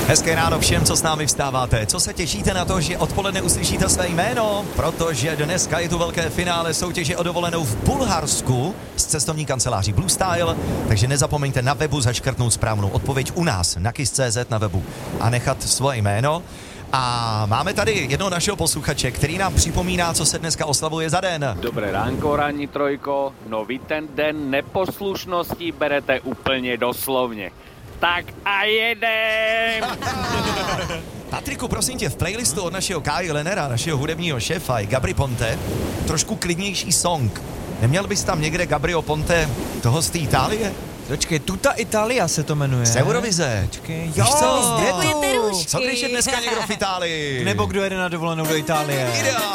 Hezké ráno všem, co s námi vstáváte. Co se těšíte na to, že odpoledne uslyšíte své jméno? Protože dneska je tu velké finále soutěže o dovolenou v Bulharsku z cestovní kanceláří Blue Style, takže nezapomeňte na webu zaškrtnout správnou odpověď u nás na kiss.cz na webu a nechat svoje jméno. A máme tady jednoho našeho posluchače, který nám připomíná, co se dneska oslavuje za den. Dobré ránko, ranní trojko. No vy ten den neposlušnosti berete úplně doslovně. Tak a jedem! Patriku, prosím tě, v playlistu od našeho Kai Lenera, našeho hudebního šéfa, je Gabry Ponte, trošku klidnější song. Neměl bys tam někde Gabrio Ponte, toho z té Itálie? Počkej, Tuta Italia se to jmenuje. Z Eurovize. Počkej, Víš co? je to. Co když je dneska někdo v Itálii? Nebo kdo jede na dovolenou do Itálie. Ideál.